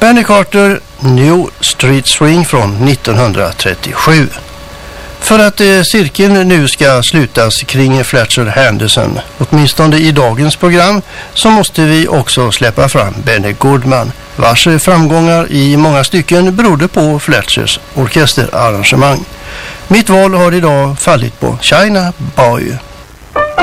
Benny Carter, New Street Swing från 1937. För att cirkeln nu ska slutas kring Fletcher Henderson, åtminstone i dagens program, så måste vi också släppa fram Benny Goodman, vars framgångar i många stycken berodde på Fletchers orkesterarrangemang. Mitt val har idag fallit på China Boy.